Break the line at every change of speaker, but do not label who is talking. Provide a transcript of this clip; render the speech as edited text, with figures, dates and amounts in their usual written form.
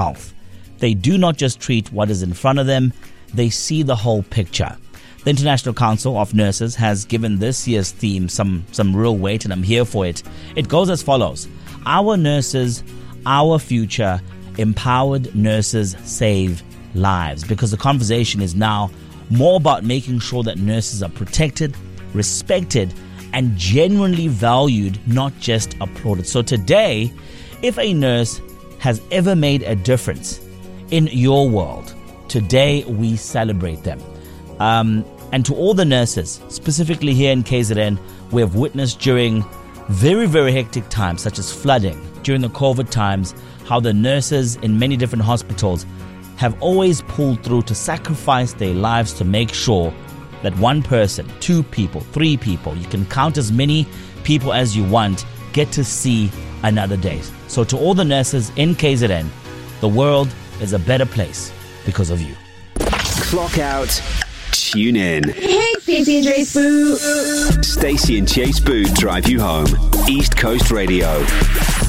health. They do not just treat what is in front of them, they see the whole picture. The International Council of Nurses has given this year's theme some real weight, and I'm here for it. It goes as follows: our nurses, our future, empowered nurses save lives. Because the conversation is now more about making sure that nurses are protected, respected, and genuinely valued, not just applauded. So today, if a nurse has ever made a difference in your world, today we celebrate them. And to all the nurses, specifically here in KZN, we have witnessed during very, very hectic times, such as flooding, during the COVID times, how the nurses in many different hospitals have always pulled through to sacrifice their lives to make sure that one person, 2 people, 3 people, you can count as many people as you want, get to see another day. So to all the nurses in KZN, the world is a better place because of you.
Clock out, tune in.
Hey, Stacey and Chase Boo.
Stacey and Chase Boo drive you home. East Coast Radio.